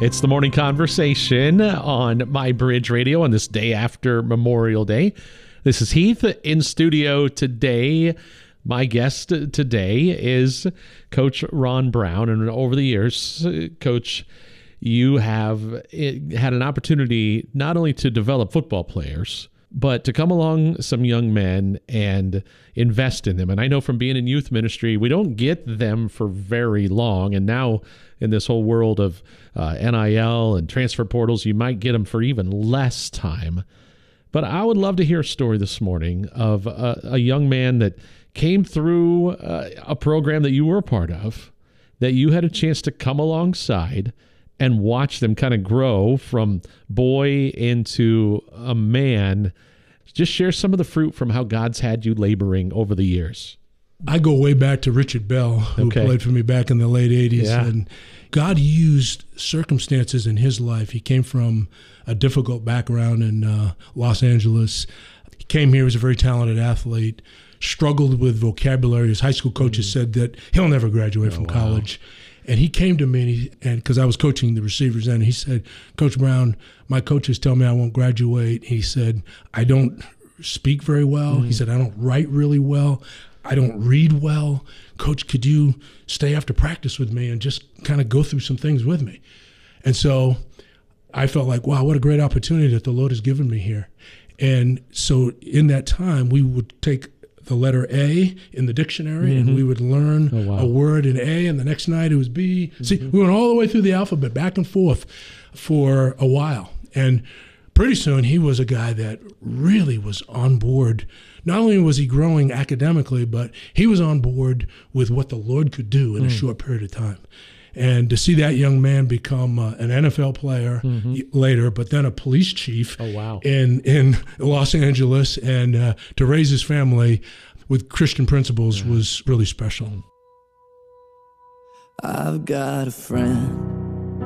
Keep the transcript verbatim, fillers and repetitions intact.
It's the morning conversation on My Bridge Radio on this day after Memorial Day. This is Heath in studio today. My guest today is Coach Ron Brown. And over the years, Coach, you have had an opportunity not only to develop football players, but to come along some young men and invest in them. And I know from being in youth ministry, we don't get them for very long. And now in this whole world of uh, N I L and transfer portals, you might get them for even less time. But I would love to hear a story this morning of a, a young man that came through uh, a program that you were a part of, that you had a chance to come alongside and watch them kind of grow from boy into a man. Just share some of the fruit from how God's had you laboring over the years. I go way back to Richard Bell, who okay. played for me back in the late eighties. Yeah. And God used circumstances in his life. He came from a difficult background in uh, Los Angeles. He came here as a very talented athlete, struggled with vocabulary. His high school coaches mm. said that he'll never graduate oh, from wow. college. And he came to me, and he, and because I was coaching the receivers then, he said, Coach Brown, my coaches tell me I won't graduate. He said, I don't speak very well. Mm. He said, I don't write really well. I don't read well. Coach, could you stay after practice with me and just kind of go through some things with me? And so I felt like, wow, what a great opportunity that the Lord has given me here. And so in that time, we would take the letter A in the dictionary, mm-hmm. and we would learn oh, wow. a word in A, and the next night it was B. Mm-hmm. See, we went all the way through the alphabet, back and forth for a while. And pretty soon he was a guy that really was on board. Not only was he growing academically, but he was on board with what the Lord could do in mm. a short period of time. And to see that young man become uh, an N F L player mm-hmm. later, but then a police chief oh, wow. in, in Los Angeles, and uh, to raise his family with Christian principles yeah. was really special. I've got a friend